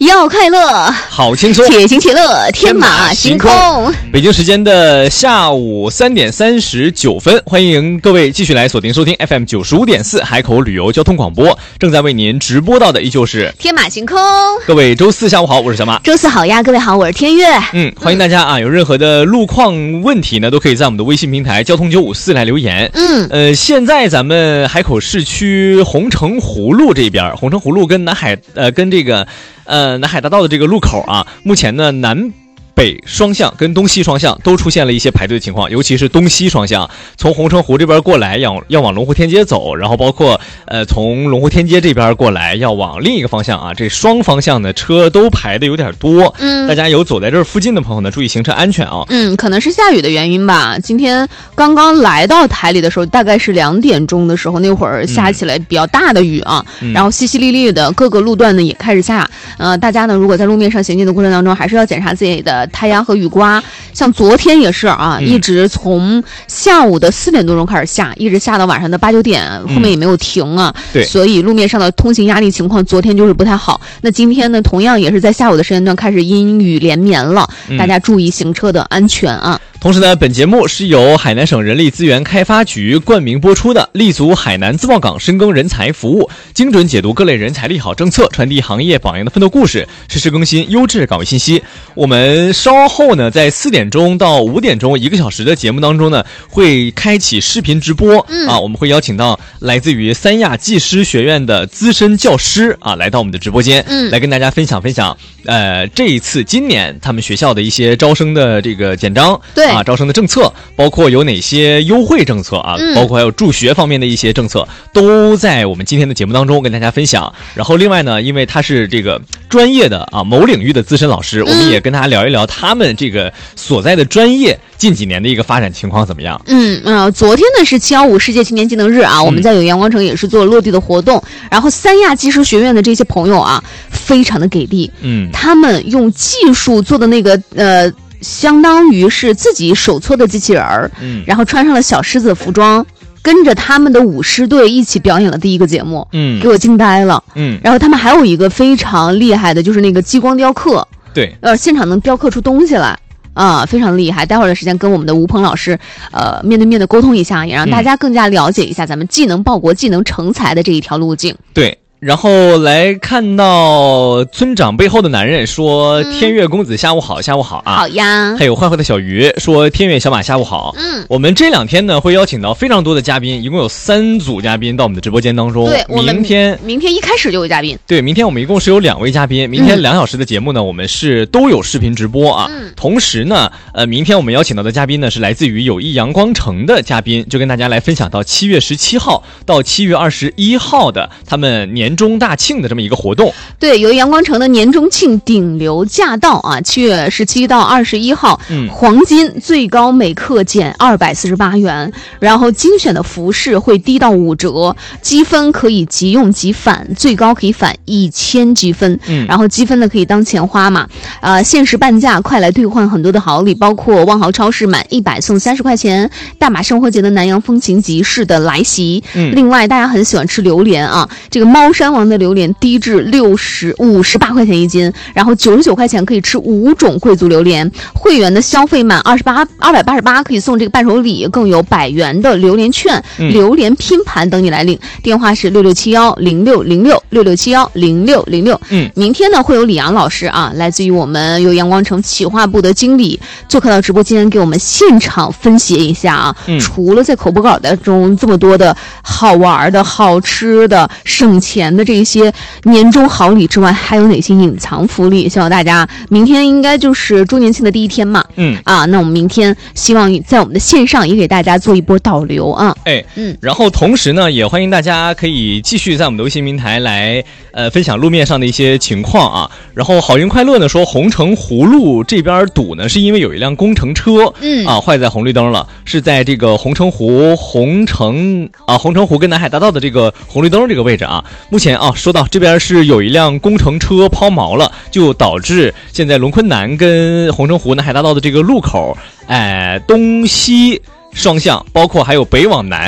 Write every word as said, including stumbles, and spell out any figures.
要快乐， 好轻松， 且行且乐，天马行空。 北京时间的下午三点三十九分，欢迎各位继续来锁定收听 F M 九十五点四海口旅游交通广播，正在为您直播到的依旧是天马行空。 各位周四下午好，我是小马。 周四好呀，各位好，我是天月。 嗯，欢迎大家啊，有任何的路况问题呢，都可以在我们的微信平台交通九五四来留言。 嗯， 呃，现在咱们海口市区红城湖路这边，红城湖路跟南海呃跟这个呃南海大道的这个路口啊，目前呢南北双向跟东西双向都出现了一些排队的情况，尤其是东西双向，从红城湖这边过来要要往龙湖天街走，然后包括呃从龙湖天街这边过来要往另一个方向啊，这双方向的车都排的有点多。嗯，大家有走在这儿附近的朋友呢，注意行车安全啊。 嗯，可能是下雨的原因吧。今天刚刚来到台里的时候，大概是两点钟的时候，那会儿下起来比较大的雨啊，嗯、然后淅淅沥沥的，各个路段呢也开始下。呃，大家呢如果在路面上行进的过程当中，还是要检查自己的胎压和雨刮。像昨天也是啊、嗯、一直从下午的四点多钟开始下，一直下到晚上的八九点，后面也没有停啊、嗯、对，所以路面上的通行压力情况昨天就是不太好。那今天呢同样也是在下午的时间段开始阴雨连绵了、嗯、大家注意行车的安全啊。 同时呢，本节目是由海南省人力资源开发局冠名播出的，立足海南自贸港深耕人才服务，精准解读各类人才利好政策，传递行业榜样的奋斗故事，实时更新优质岗位信息。我们稍后呢，在四点钟到五点钟一个小时的节目当中呢，会开启视频直播、嗯、啊，我们会邀请到来自于三亚技师学院的资深教师啊，来到我们的直播间，嗯，来跟大家分享分享，呃，这一次今年他们学校的一些招生的这个简章，对。啊，招生的政策包括有哪些优惠政策啊、嗯、包括还有助学方面的一些政策，都在我们今天的节目当中跟大家分享。然后另外呢，因为他是这个专业的啊某领域的资深老师、嗯、我们也跟他聊一聊他们这个所在的专业近几年的一个发展情况怎么样。 嗯呃，昨天呢是七一五世界青年技能日啊，我们在有阳光城也是做落地的活动、嗯、然后三亚技师学院的这些朋友啊非常的给力，嗯，他们用技术做的那个呃相当于是自己手搓的机器人儿，嗯，然后穿上了小狮子服装，跟着他们的舞狮队一起表演了第一个节目，嗯，给我惊呆了，嗯，然后他们还有一个非常厉害的，就是那个激光雕刻， 对， 呃，现场能雕刻出东西来。啊、呃，非常厉害！待会儿的时间跟我们的吴鹏老师，呃，面对面的沟通一下，也让大家更加了解一下咱们技能报国、技能成才的这一条路径。 对。然后来看到村长背后的男人说、嗯、天月公子下午好，下午好啊， 好呀。 还有坏坏的小鱼说天月小马下午好。嗯，我们这两天呢会邀请到非常多的嘉宾，一共有三组嘉宾到我们的直播间当中。 对， 明天明天一开始就有嘉宾。 对，明天我们一共是有两位嘉宾，明天两小时的节目呢、嗯、我们是都有视频直播啊。嗯，同时呢呃明天我们邀请到的嘉宾呢是来自于友谊阳光城的嘉宾，就跟大家来分享到七月十七号到七月二十一号的他们年终大庆的这么一个活动。 对，由于阳光城的年终庆顶流驾到啊，七月十七到二十一号，嗯，黄金最高每克减二百四十八元，然后精选的服饰会低到五折，积分可以即用即返，最高可以返一千积分，嗯，然后积分呢可以当钱花嘛，呃，限时半价，快来兑换很多的好礼，包括万豪超市满一百送三十块钱，大马生活节的南洋风情集市的来袭，嗯，另外大家很喜欢吃榴莲啊，这个猫山王的榴莲低至六十五十八块钱一斤，然后九十九块钱可以吃五种贵族榴莲。会员的消费满二十八二百八十八可以送这个伴手礼，更有百元的榴莲券、嗯、榴莲拼盘等你来领。电话是六六七幺零六零六六六七幺零六零六。嗯，明天呢会有李阳老师啊，来自于我们有阳光城企划部的经理做客到直播间，给我们现场分析一下啊。嗯、除了在口播稿当中这么多的好玩的好吃的省钱的这些年终好礼之外，还有哪些隐藏福利？希望大家明天应该就是周年庆的第一天嘛，嗯啊，那我们明天希望在我们的线上也给大家做一波导流啊， 哎，嗯，然后同时呢，也欢迎大家可以继续在我们的微信平台来呃分享路面上的一些情况啊。然后好运快乐呢说红城湖路这边堵呢，是因为有一辆工程车，嗯啊坏在红绿灯了，是在这个红城湖红城啊红城湖跟南海大道的这个红绿灯这个位置啊。目前啊说到这边是有一辆工程车抛锚了，就导致现在龙昆南跟红城湖南海大道的这个路口，哎、呃、东西双向，包括还有北往南